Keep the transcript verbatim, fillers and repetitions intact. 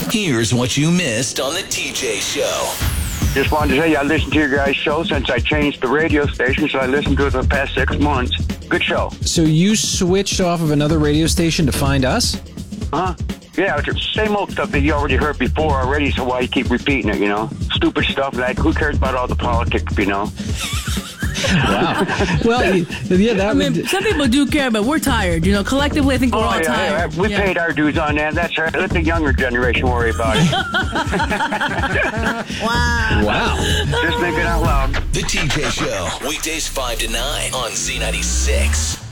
Here's what you missed on the T J Show. Just wanted to tell you, I listened to your guys' show since I changed the radio station, so I listened to it for the past six months. Good show. So you switched off of another radio station to find us? Huh? Yeah, it's the same old stuff that you already heard before already, so why you keep repeating it, you know? Stupid stuff, like who cares about all the politics, you know? Wow. Well, yeah, that I mean, would... some people do care, but we're tired. You know, collectively, I think we're Oh, all yeah, tired. yeah, we Yeah. paid our dues on that. That's right. Let the younger generation worry about it. Wow. Wow. Just thinking out loud. The T J Show, weekdays five to nine on Z ninety-six.